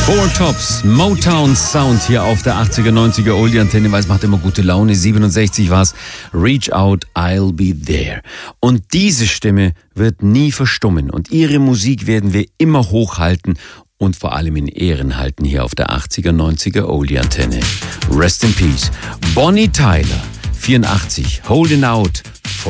Four Tops, Motown Sound hier auf der 80er, 90er Oldie Antenne, weil es macht immer gute Laune. 67 war's. Reach out, I'll be there. Und diese Stimme wird nie verstummen. Und ihre Musik werden wir immer hochhalten und vor allem in Ehren halten hier auf der 80er, 90er Oldie Antenne. Rest in Peace. Bonnie Tyler, 84, Holding Out